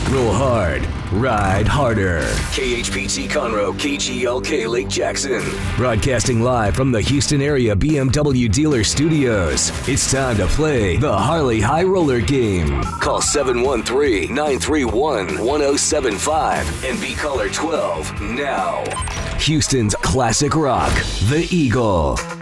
Roll hard, ride harder. KHPT Conroe, KGLK Lake Jackson. Broadcasting live from the Houston area BMW dealer studios. It's time to play the Harley High Roller game. Call 713-931-1075 and be caller 12 now. Houston's classic rock, the Eagle.